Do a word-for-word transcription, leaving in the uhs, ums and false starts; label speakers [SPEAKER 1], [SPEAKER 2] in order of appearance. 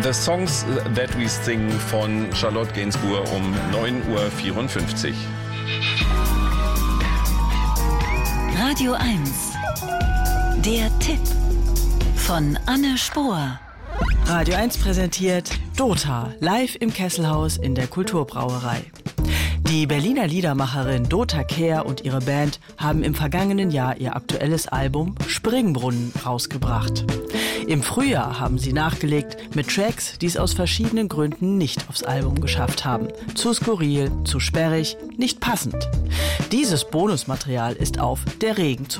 [SPEAKER 1] The Songs That We Sing von Charlotte Gainsbourg um neun Uhr vierundfünfzig.
[SPEAKER 2] Radio eins. Der Tipp von Anne Spohr.
[SPEAKER 3] Radio eins präsentiert Dota live im Kesselhaus in der Kulturbrauerei. Die Berliner Liedermacherin Dota Kehr und ihre Band haben im vergangenen Jahr ihr aktuelles Album Springbrunnen rausgebracht. Im Frühjahr haben sie nachgelegt mit Tracks, die es aus verschiedenen Gründen nicht aufs Album geschafft haben. Zu skurril, zu sperrig, nicht passend. Dieses Bonusmaterial ist auf Der Regen zu